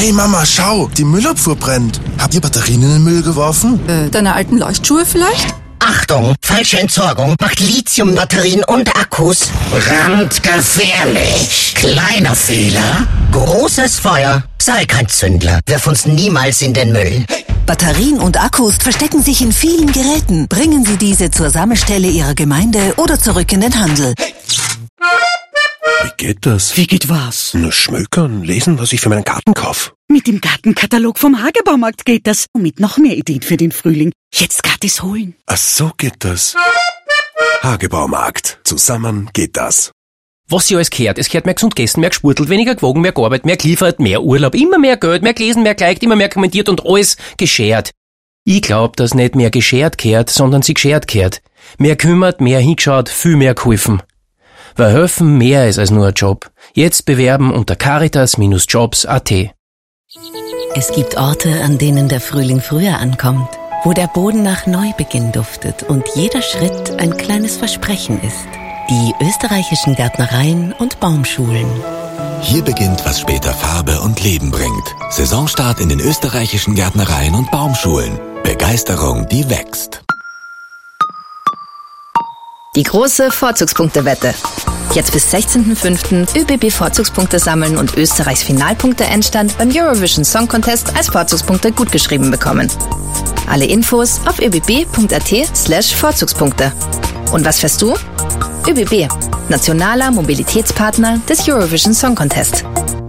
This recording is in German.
Hey Mama, schau, die Müllabfuhr brennt. Habt ihr Batterien in den Müll geworfen? Deine alten Leuchtschuhe vielleicht? Achtung, falsche Entsorgung macht Lithiumbatterien und Akkus brandgefährlich. Kleiner Fehler, großes Feuer. Sei kein Zündler, wirf uns niemals in den Müll. Batterien und Akkus verstecken sich in vielen Geräten. Bringen Sie diese zur Sammelstelle Ihrer Gemeinde oder zurück in den Handel. Wie geht das? Wie geht was? Nur schmökern, lesen, was ich für meinen Garten kaufe. Mit dem Gartenkatalog vom Hagebaumarkt geht das. Und mit noch mehr Ideen für den Frühling. Jetzt gratis holen. Ach, so geht das. Hagebaumarkt. Zusammen geht das. Was sie alles gehört. Es gehört mehr gesund gegessen, mehr gespurtelt, weniger gewogen, mehr gearbeitet, mehr geliefert, mehr Urlaub, immer mehr Geld, mehr gelesen, mehr geliked, immer mehr kommentiert und alles geschert. Ich glaub, dass nicht mehr geschert gehört, sondern sie geschert gehört. Mehr kümmert, mehr hingeschaut, viel mehr geholfen. Weil helfen mehr ist als nur ein Job. Jetzt bewerben unter caritas-jobs.at. Es gibt Orte, an denen der Frühling früher ankommt, wo der Boden nach Neubeginn duftet und jeder Schritt ein kleines Versprechen ist. Die österreichischen Gärtnereien und Baumschulen. Hier beginnt, was später Farbe und Leben bringt. Saisonstart in den österreichischen Gärtnereien und Baumschulen. Begeisterung, die wächst. Die große Vorzugspunktewette. Jetzt bis 16.05. ÖBB Vorzugspunkte sammeln und Österreichs Finalpunkte-Endstand beim Eurovision Song Contest als Vorzugspunkte gutgeschrieben bekommen. Alle Infos auf öbb.at/Vorzugspunkte. Und was fährst du? ÖBB, nationaler Mobilitätspartner des Eurovision Song Contest.